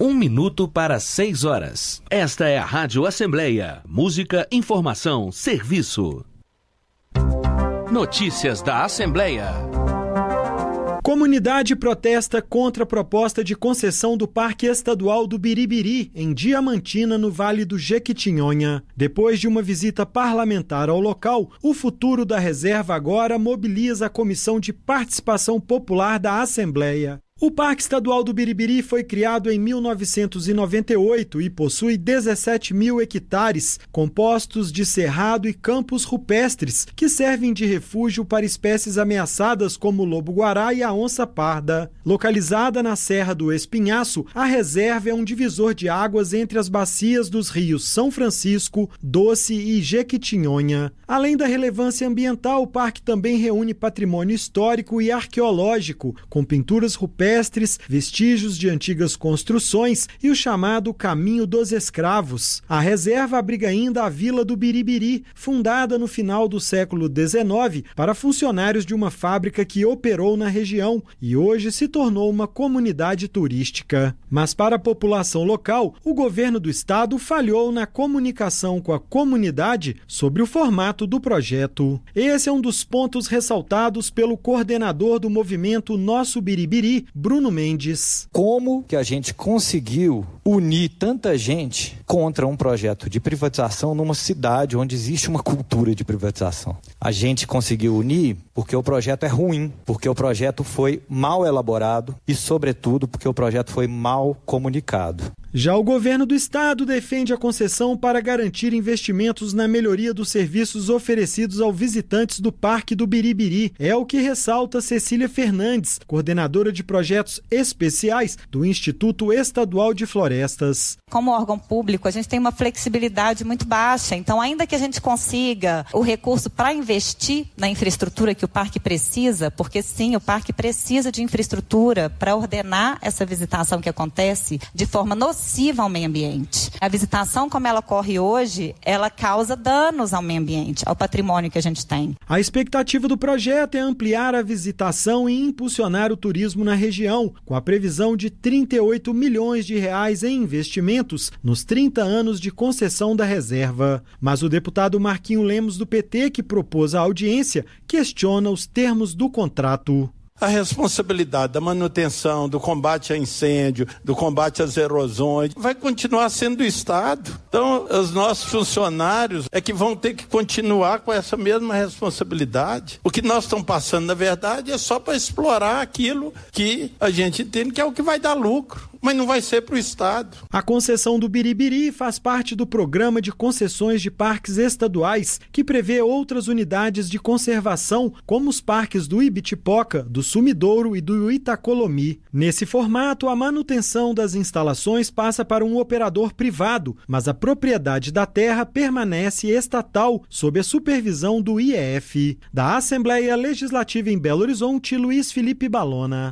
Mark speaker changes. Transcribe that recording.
Speaker 1: 1 minuto para 6 horas. Esta é a Rádio Assembleia. Música, informação, serviço. Notícias da Assembleia.
Speaker 2: Comunidade protesta contra a proposta de concessão do Parque Estadual do Biribiri, em Diamantina, no Vale do Jequitinhonha. Depois de uma visita parlamentar ao local, o futuro da reserva agora mobiliza a Comissão de Participação Popular da Assembleia. O Parque Estadual do Biribiri foi criado em 1998 e possui 17 mil hectares, compostos de cerrado e campos rupestres, que servem de refúgio para espécies ameaçadas como o lobo-guará e a onça-parda. Localizada na Serra do Espinhaço, a reserva é um divisor de águas entre as bacias dos rios São Francisco, Doce e Jequitinhonha. Além da relevância ambiental, o parque também reúne patrimônio histórico e arqueológico, com pinturas rupestres, vestígios de antigas construções e o chamado Caminho dos Escravos. A reserva abriga ainda a Vila do Biribiri, fundada no final do século XIX para funcionários de uma fábrica que operou na região e hoje se tornou uma comunidade turística. Mas para a população local, o governo do estado falhou na comunicação com a comunidade sobre o formato do projeto. Esse é um dos pontos ressaltados pelo coordenador do movimento Nosso Biribiri, Bruno Mendes.
Speaker 3: Como que a gente conseguiu unir tanta gente contra um projeto de privatização numa cidade onde existe uma cultura de privatização? A gente conseguiu unir porque o projeto é ruim, porque o projeto foi mal elaborado e, sobretudo, porque o projeto foi mal comunicado.
Speaker 2: Já o governo do estado defende a concessão para garantir investimentos na melhoria dos serviços oferecidos aos visitantes do Parque do Biribiri. É o que ressalta Cecília Fernandes, coordenadora de projetos especiais do Instituto Estadual de Florestas.
Speaker 4: Como órgão público, a gente tem uma flexibilidade muito baixa, então ainda que a gente consiga o recurso para investir na infraestrutura que o parque precisa, porque sim, o parque precisa de infraestrutura para ordenar essa visitação que acontece de forma nociva ao meio ambiente. A visitação, como ela ocorre hoje, ela causa danos ao meio ambiente, ao patrimônio que a gente tem.
Speaker 2: A expectativa do projeto é ampliar a visitação e impulsionar o turismo na região, com a previsão de 38 milhões de reais em investimentos nos 30 anos de concessão da reserva. Mas o deputado Marquinho Lemos, do PT, que propôs a audiência, questiona os termos do contrato.
Speaker 5: A responsabilidade da manutenção, do combate a incêndio, do combate às erosões, vai continuar sendo do Estado. Então, os nossos funcionários é que vão ter que continuar com essa mesma responsabilidade. O que nós estamos passando, na verdade, é só para explorar aquilo que a gente entende que é o que vai dar lucro, mas não vai ser para o Estado.
Speaker 2: A concessão do Biribiri faz parte do Programa de Concessões de Parques Estaduais, que prevê outras unidades de conservação, como os parques do Ibitipoca, do Sumidouro e do Itacolomi. Nesse formato, a manutenção das instalações passa para um operador privado, mas a propriedade da terra permanece estatal, sob a supervisão do IEF. Da Assembleia Legislativa em Belo Horizonte, Luiz Felipe Balona.